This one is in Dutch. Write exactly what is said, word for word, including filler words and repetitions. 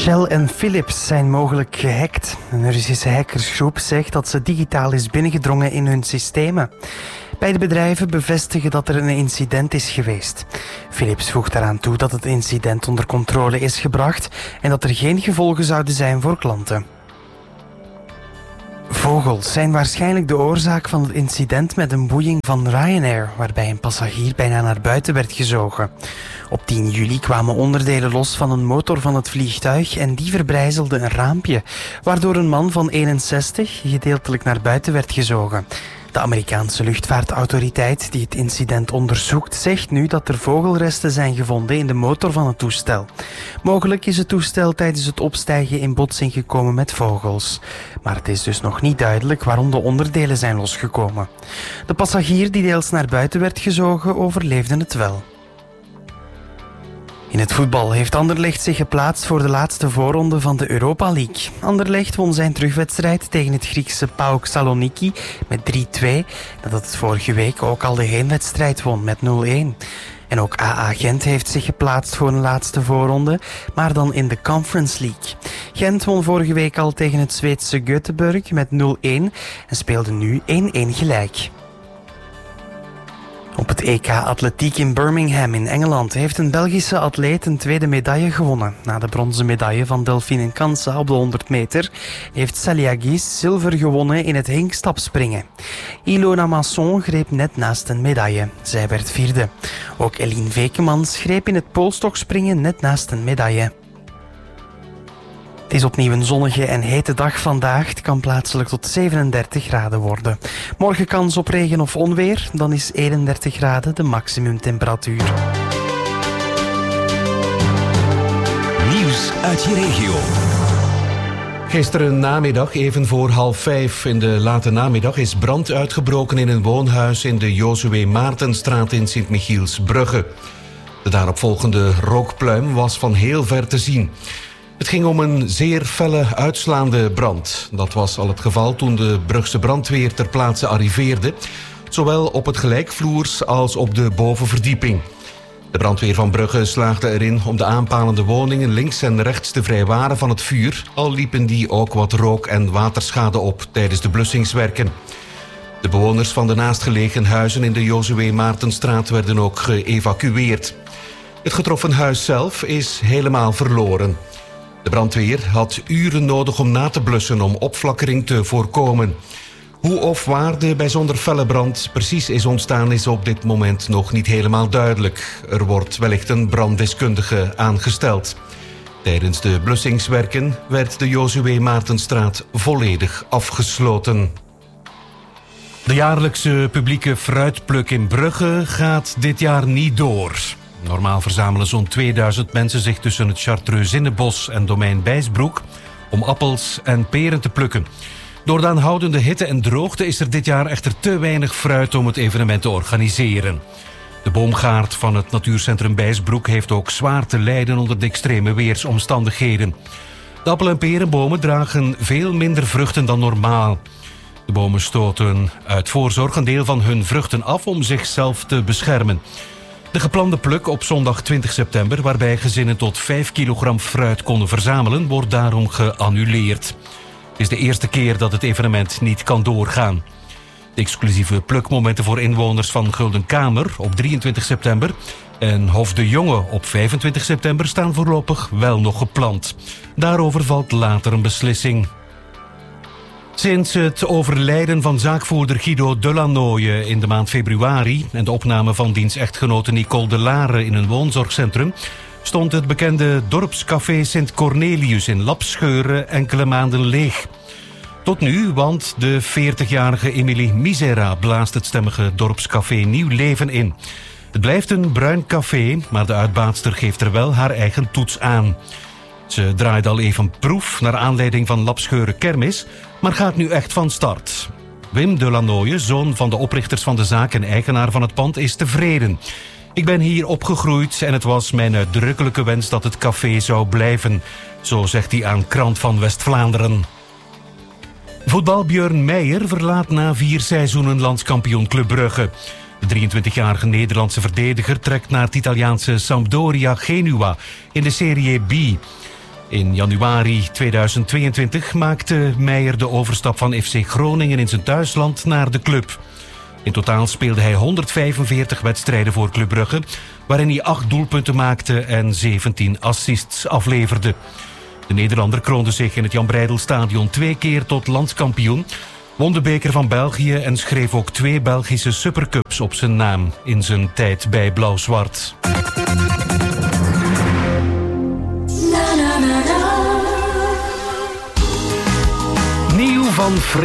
Shell en Philips zijn mogelijk gehackt. Een Russische hackersgroep zegt dat ze digitaal is binnengedrongen in hun systemen. Beide bedrijven bevestigen dat er een incident is geweest. Philips voegt daaraan toe dat het incident onder controle is gebracht en dat er geen gevolgen zouden zijn voor klanten. Vogels zijn waarschijnlijk de oorzaak van het incident met een boeing van Ryanair, waarbij een passagier bijna naar buiten werd gezogen. Op tien juli kwamen onderdelen los van een motor van het vliegtuig en die verbrijzelde een raampje, waardoor een man van eenenzestig gedeeltelijk naar buiten werd gezogen. De Amerikaanse luchtvaartautoriteit die het incident onderzoekt, zegt nu dat er vogelresten zijn gevonden in de motor van het toestel. Mogelijk is het toestel tijdens het opstijgen in botsing gekomen met vogels. Maar het is dus nog niet duidelijk waarom de onderdelen zijn losgekomen. De passagier die deels naar buiten werd gezogen, overleefde het wel. In het voetbal heeft Anderlecht zich geplaatst voor de laatste voorronde van de Europa League. Anderlecht won zijn terugwedstrijd tegen het Griekse PAOK Saloniki met drie twee, nadat het vorige week ook al de heenwedstrijd won met nul een. En ook A A Gent heeft zich geplaatst voor een laatste voorronde, maar dan in de Conference League. Gent won vorige week al tegen het Zweedse Göteborg met nul een en speelde nu één een gelijk. Op het E K Atletiek in Birmingham in Engeland heeft een Belgische atleet een tweede medaille gewonnen. Na de bronzen medaille van Delphine Kansa op de honderd meter heeft Celia Gies zilver gewonnen in het hinkstapspringen. Ilona Masson greep net naast een medaille. Zij werd vierde. Ook Eline Vekemans greep in het poolstokspringen net naast een medaille. Het is opnieuw een zonnige en hete dag vandaag. Het kan plaatselijk tot zevenendertig graden worden. Morgen kans op regen of onweer. Dan is eenendertig graden de maximumtemperatuur. Nieuws uit je regio. Gisteren namiddag, even voor half vijf in de late namiddag, is brand uitgebroken in een woonhuis in de Josue Maartenstraat in Sint-Michielsbrugge. De daaropvolgende rookpluim was van heel ver te zien. Het ging om een zeer felle uitslaande brand. Dat was al het geval toen de Brugse brandweer ter plaatse arriveerde, zowel op het gelijkvloers als op de bovenverdieping. De brandweer van Brugge slaagde erin om de aanpalende woningen links en rechts te vrijwaren van het vuur, al liepen die ook wat rook- en waterschade op tijdens de blussingswerken. De bewoners van de naastgelegen huizen in de Josue Maartenstraat werden ook geëvacueerd. Het getroffen huis zelf is helemaal verloren. De brandweer had uren nodig om na te blussen om opflakkering te voorkomen. Hoe of waar de bijzonder felle brand precies is ontstaan is op dit moment nog niet helemaal duidelijk. Er wordt wellicht een branddeskundige aangesteld. Tijdens de blussingswerken werd de Josue Maartenstraat volledig afgesloten. De jaarlijkse publieke fruitpluk in Brugge gaat dit jaar niet door. Normaal verzamelen zo'n tweeduizend mensen zich tussen het Chartreux-Zinnenbos en domein Bijsbroek om appels en peren te plukken. Door de aanhoudende hitte en droogte is er dit jaar echter te weinig fruit om het evenement te organiseren. De boomgaard van het natuurcentrum Bijsbroek heeft ook zwaar te lijden onder de extreme weersomstandigheden. De appel- en perenbomen dragen veel minder vruchten dan normaal. De bomen stoten uit voorzorg een deel van hun vruchten af om zichzelf te beschermen. De geplande pluk op zondag twintig september, waarbij gezinnen tot vijf kilogram fruit konden verzamelen, wordt daarom geannuleerd. Het is de eerste keer dat het evenement niet kan doorgaan. De exclusieve plukmomenten voor inwoners van Guldenkamer op drieëntwintig september en Hof de Jonge op vijfentwintig september staan voorlopig wel nog gepland. Daarover valt later een beslissing. Sinds het overlijden van zaakvoerder Guido Delanoye in de maand februari en de opname van diens echtgenote Nicole de Lare in een woonzorgcentrum stond het bekende dorpscafé Sint Cornelius in Lapscheuren enkele maanden leeg. Tot nu, want de veertigjarige Emilie Misera blaast het stemmige dorpscafé nieuw leven in. Het blijft een bruin café, maar de uitbaatster geeft er wel haar eigen toets aan. Ze draait al even proef naar aanleiding van Lapscheuren Kermis, maar gaat nu echt van start. Wim Delanoye, zoon van de oprichters van de zaak en eigenaar van het pand, is tevreden. Ik ben hier opgegroeid en het was mijn uitdrukkelijke wens dat het café zou blijven. Zo zegt hij aan Krant van West-Vlaanderen. Voetbal Björn Meijer verlaat na vier seizoenen landskampioen Club Brugge. De drieëntwintigjarige Nederlandse verdediger trekt naar het Italiaanse Sampdoria Genua in de Serie B. In januari tweeduizend tweeëntwintig maakte Meijer de overstap van F C Groningen in zijn thuisland naar de club. In totaal speelde hij honderdvijfenveertig wedstrijden voor Club Brugge, waarin hij acht doelpunten maakte en zeventien assists afleverde. De Nederlander kroonde zich in het Jan Breydel-stadion twee keer tot landskampioen, won de beker van België en schreef ook twee Belgische supercups op zijn naam in zijn tijd bij Blauw-Zwart. Nieuw van